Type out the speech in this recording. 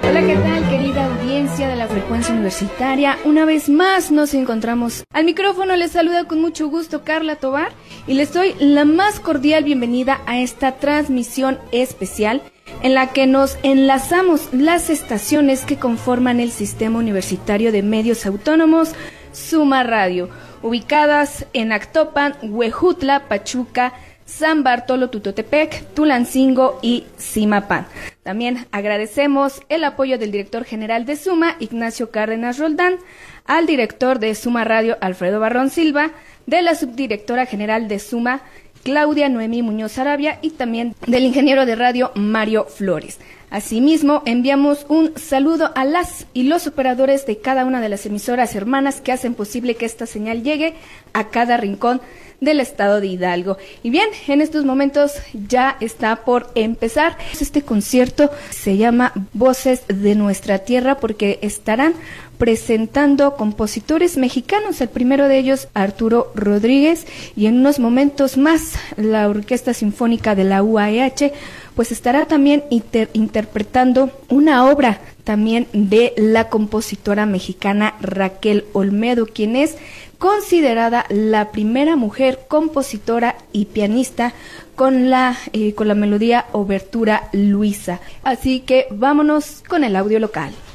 Hola, ¿qué tal, querida audiencia de la frecuencia universitaria? Una vez más nos encontramos. Al micrófono les saluda con mucho gusto Carla Tobar y les doy la más cordial bienvenida a esta transmisión especial en la que nos enlazamos las estaciones que conforman el Sistema Universitario de Medios Autónomos Suma Radio, ubicadas en Actopan, Huejutla, Pachuca, San Bartolo Tutotepec, Tulancingo y Zimapán. También agradecemos el apoyo del director general de Suma, Ignacio Cárdenas Roldán, al director de Suma Radio, Alfredo Barrón Silva, de la subdirectora general de Suma, Claudia Noemí Muñoz Arabia, y también del ingeniero de radio, Mario Flores. Asimismo, enviamos un saludo a las y los operadores de cada una de las emisoras hermanas que hacen posible que esta señal llegue a cada rincón del estado de Hidalgo. Y bien, en estos momentos ya está por empezar este concierto. Se llama Voces de Nuestra Tierra porque estarán presentando compositores mexicanos. El primero de ellos, Arturo Rodríguez, y en unos momentos más la Orquesta Sinfónica de la UAEH pues estará también interpretando una obra también de la compositora mexicana Raquel Olmedo, quien es considerada la primera mujer compositora y pianista con la melodía Obertura Luisa. Así que vámonos con el audio local.